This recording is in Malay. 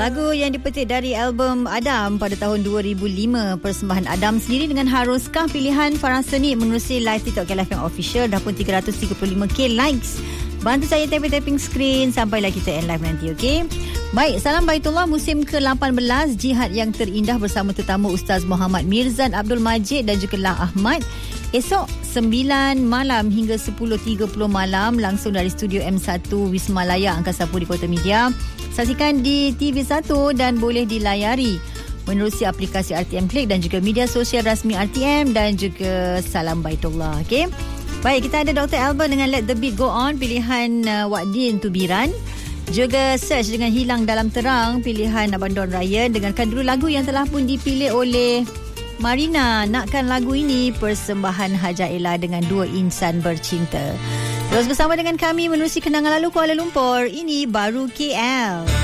Lagu yang dipetik dari album Adam pada tahun 2005. Persembahan Adam sendiri dengan Haruskah, pilihan Farah Seni menerusi live TikTok KLFM Official. Dah pun 335k likes. Bantu saya tapping screen sampailah kita end live nanti, okey? Baik, Salam Baitullah musim ke-18, Jihad yang terindah bersama tetamu Ustaz Muhammad Mirzan Abdul Majid dan juga Lang Ahmad. Esok 9 malam hingga 10.30 malam langsung dari studio M1 Wisma Layak Angkasa Puri Kota Media. Saksikan di TV1 dan boleh dilayari menerusi aplikasi RTM Click dan juga media sosial rasmi RTM dan juga Salam Baitullah. Okey. Baik, kita ada Dr. Albert dengan Let the Beat Go On, pilihan Wadin Tubiran. Juga Search dengan Hilang Dalam Terang, pilihan Abang Don Ryan. Dengarkan dulu lagu yang telah pun dipilih oleh Marina. Nakkan lagu ini, persembahan Haja Ella dengan Dua Insan Bercinta. Terus bersama dengan kami menerusi kenangan lalu Kuala Lumpur. Ini baru KL.